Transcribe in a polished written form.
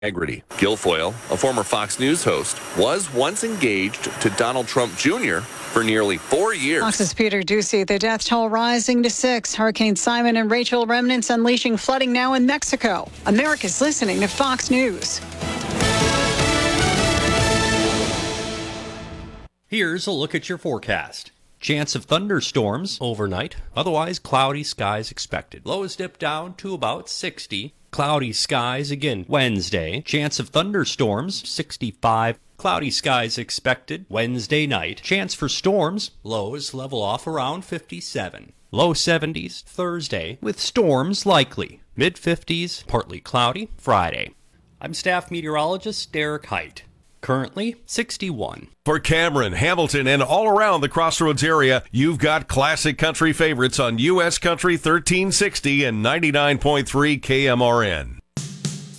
integrity. Guilfoyle, a former Fox News host, was once engaged to Donald Trump Jr. for nearly 4 years. Fox's Peter Ducey, the death toll rising to 6. Hurricane Simon and Rachel remnants unleashing flooding now in Mexico. America's listening to Fox News. Here's a look at your forecast. Chance of thunderstorms overnight. Otherwise, cloudy skies expected. Lows dip down to about 60. Cloudy skies again Wednesday. Chance of thunderstorms 65. Cloudy skies expected Wednesday night. Chance for storms. Lows level off around 57. Low 70s Thursday with storms likely. Mid 50s, partly cloudy Friday. I'm staff meteorologist Derek Height. Currently 61. For Cameron, Hamilton, and all around the Crossroads area, you've got classic country favorites on U.S. Country 1360 and 99.3 KMRN.